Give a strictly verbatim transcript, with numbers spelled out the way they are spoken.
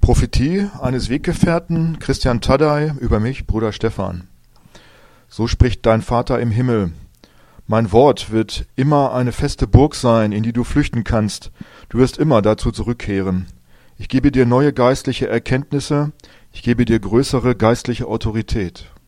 Prophetie eines Weggefährten, Christian Taddei, über mich, Bruder Stefan. So spricht dein Vater im Himmel. Mein Wort wird immer eine feste Burg sein, in die du flüchten kannst. Du wirst immer dazu zurückkehren. Ich gebe dir neue geistliche Erkenntnisse, ich gebe dir größere geistliche Autorität.